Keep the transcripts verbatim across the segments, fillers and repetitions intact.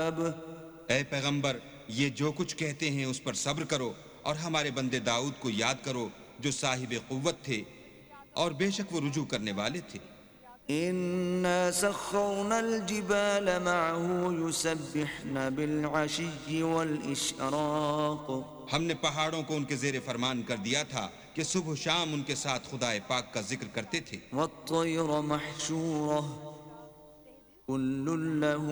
اے پیغمبر یہ جو کچھ کہتے ہیں اس پر صبر کرو اور ہمارے بندے داؤد کو یاد کرو جو صاحب قوت تھے اور بے شک وہ رجوع کرنے والے تھے. إنا سخرنا الجبال معه يسبحن بالعشي والإشراق. ہم نے پہاڑوں کو ان کے زیر فرمان کر دیا تھا کہ صبح و شام ان کے ساتھ خدا پاک کا ذکر کرتے تھے. والطير محشورة كل له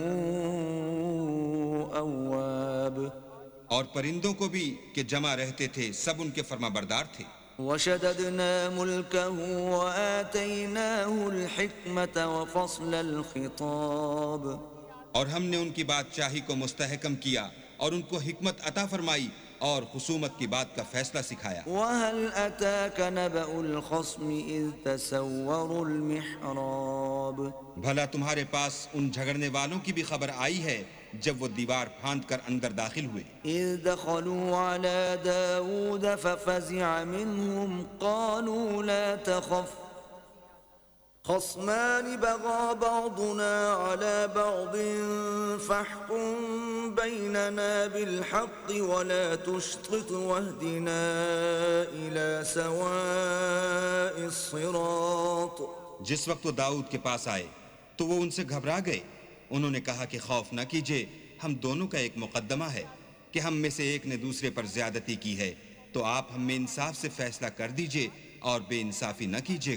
أواب. اور پرندوں کو بھی کہ جمع رہتے تھے سب ان کے فرما بردار تھے. وشددنا ملكه وآتيناه الحكمة وفصل الخطاب. اور ہم نے ان کی بادشاہی کو مستحکم کیا اور ان کو حکمت عطا فرمائی اور خصومت کی بات کا فیصلہ سکھایا. وهل أتاك نبأ الخصم إذ تسوروا المحراب. بھلا تمہارے پاس ان جھگڑنے والوں کی بھی خبر آئی ہے جب وہ دیوار پھاند کر اندر داخل ہوئے. إذ دخلوا على داود ففزع منهم قالوا لا تخف خصمان بغى بعضنا على بعض فاحكم بيننا بالحق ولا تشطط واهدنا إلى سواء الصراط. جس وقت وہ داؤد کے پاس آئے تو وہ ان سے گھبرا گئے. انہوں نے کہا کہ خوف نہ کیجیے، ہم دونوں کا ایک مقدمہ ہے کہ ہم میں سے ایک نے دوسرے پر زیادتی کی ہے، تو آپ ہم میں انصاف سے فیصلہ کر دیجیے اور بے انصافی نہ کیجیے.